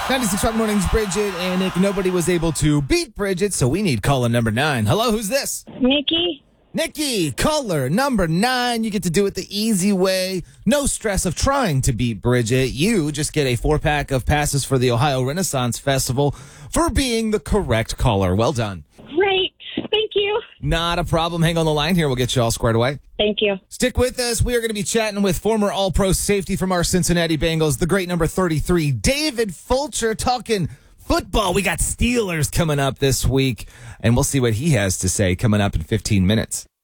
96.5 Mornings, Bridget and Nick. Nobody was able to beat Bridget, so we need caller number 9. Hello, who's this? Nikki. Nikki, caller number 9. You get to do it the easy way. No stress of trying to beat Bridget. You just get a 4-pack of passes for the Ohio Renaissance Festival for being the correct caller. Well done. Great. Thank you. Not a problem. Hang on the line here. We'll get you all squared away. Thank you. Stick with us. We are going to be chatting with former All-Pro safety from our Cincinnati Bengals, the great number 33, David Fulcher, talking football. We got Steelers coming up this week, and we'll see what he has to say coming up in 15 minutes.